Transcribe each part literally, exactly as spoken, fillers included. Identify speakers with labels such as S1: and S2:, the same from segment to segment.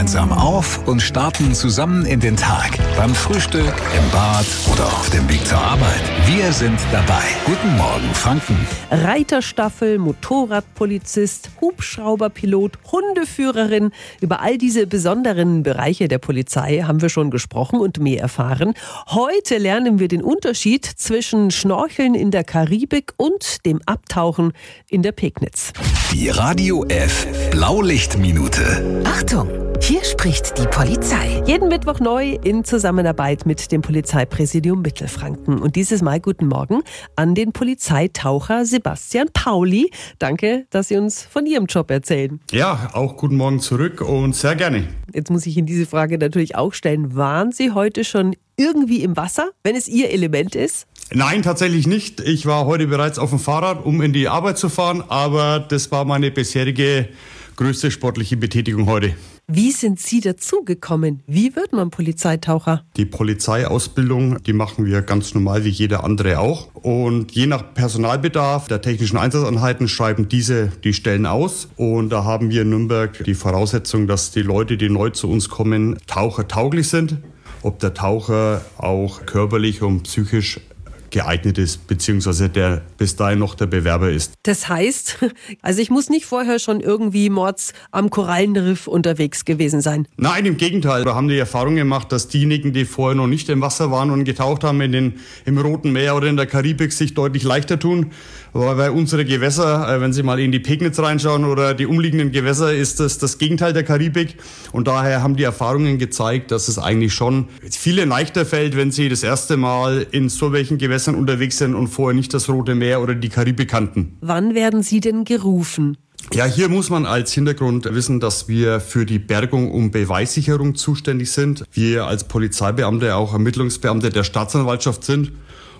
S1: gemeinsam auf und starten zusammen in den Tag. Beim Frühstück, im Bad oder auf dem Weg zur Arbeit. Wir sind dabei. Guten Morgen, Franken.
S2: Reiterstaffel, Motorradpolizist, Hubschrauberpilot, Hundeführerin. Über all diese besonderen Bereiche der Polizei haben wir schon gesprochen und mehr erfahren. Heute lernen wir den Unterschied zwischen Schnorcheln in der Karibik und dem Abtauchen in der Pegnitz.
S1: Die Radio F Blaulichtminute.
S3: Achtung, hier spricht die Polizei.
S2: Jeden Mittwoch neu in Zusammenarbeit mit dem Polizeipräsidium Mittelfranken. Und dieses Mal guten Morgen an den Polizeitaucher Sebastian Pauli. Danke, dass Sie uns von Ihrem Job erzählen.
S4: Ja, auch guten Morgen zurück und sehr gerne.
S2: Jetzt muss ich Ihnen diese Frage natürlich auch stellen. Waren Sie heute schon irgendwie im Wasser, wenn es Ihr Element ist?
S4: Nein, tatsächlich nicht. Ich war heute bereits auf dem Fahrrad, um in die Arbeit zu fahren, aber das war meine bisherige größte sportliche Betätigung heute.
S2: Wie sind Sie dazugekommen? Wie wird man Polizeitaucher?
S4: Die Polizeiausbildung, die machen wir ganz normal wie jeder andere auch. Und je nach Personalbedarf der technischen Einsatzeinheiten schreiben diese die Stellen aus. Und da haben wir in Nürnberg die Voraussetzung, dass die Leute, die neu zu uns kommen, tauchertauglich sind. Ob der Taucher auch körperlich und psychisch geeignet ist, beziehungsweise der bis dahin noch der Bewerber ist.
S2: Das heißt, also ich muss nicht vorher schon irgendwie mords am Korallenriff unterwegs gewesen sein. Nein,
S4: im Gegenteil. Wir haben die Erfahrung gemacht, dass diejenigen, die vorher noch nicht im Wasser waren und getaucht haben, in den, im Roten Meer oder in der Karibik sich deutlich leichter tun. Weil unsere Gewässer, wenn Sie mal in die Pegnitz reinschauen oder die umliegenden Gewässer, ist das das Gegenteil der Karibik. Und daher haben die Erfahrungen gezeigt, dass es eigentlich schon vielen leichter fällt, wenn sie das erste Mal in so welchen Gewässern unterwegs sind und vorher nicht das Rote Meer oder die Karibik kannten.
S2: Wann werden Sie denn gerufen?
S4: Ja, hier muss man als Hintergrund wissen, dass wir für die Bergung und Beweissicherung zuständig sind. Wir als Polizeibeamte, auch Ermittlungsbeamte der Staatsanwaltschaft sind.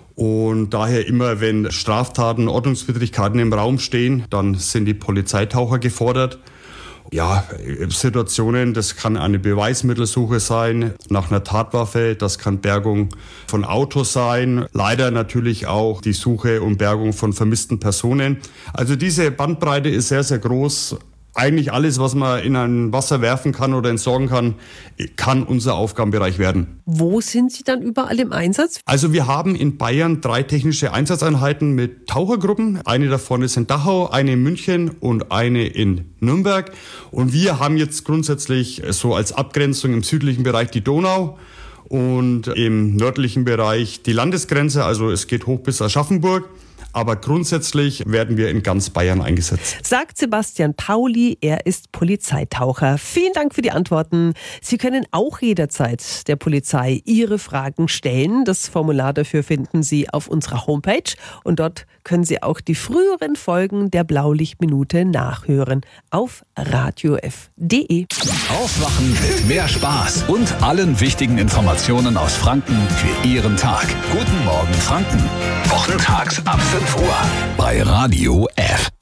S4: Und daher immer, wenn Straftaten, Ordnungswidrigkeiten im Raum stehen, dann sind die Polizeitaucher gefordert. Ja, Situationen, das kann eine Beweismittelsuche sein nach einer Tatwaffe, das kann Bergung von Autos sein, leider natürlich auch die Suche und Bergung von vermissten Personen. Also diese Bandbreite ist sehr, sehr groß. Eigentlich alles, was man in ein Wasser werfen kann oder entsorgen kann, kann unser Aufgabenbereich werden.
S2: Wo sind Sie dann überall im Einsatz?
S4: Also wir haben in Bayern drei technische Einsatzeinheiten mit Tauchergruppen. Eine davon ist in Dachau, eine in München und eine in Nürnberg. Und wir haben jetzt grundsätzlich so als Abgrenzung im südlichen Bereich die Donau und im nördlichen Bereich die Landesgrenze. Also es geht hoch bis Aschaffenburg. Aber grundsätzlich werden wir in ganz Bayern eingesetzt.
S2: Sagt Sebastian Pauli, er ist Polizeitaucher. Vielen Dank für die Antworten. Sie können auch jederzeit der Polizei Ihre Fragen stellen. Das Formular dafür finden Sie auf unserer Homepage. Und dort können Sie auch die früheren Folgen der Blaulichtminute nachhören auf radio f punkt de.
S1: Aufwachen mit mehr Spaß und allen wichtigen Informationen aus Franken für Ihren Tag. Guten Morgen, Franken. Wochentags ab fünf Uhr bei Radio F.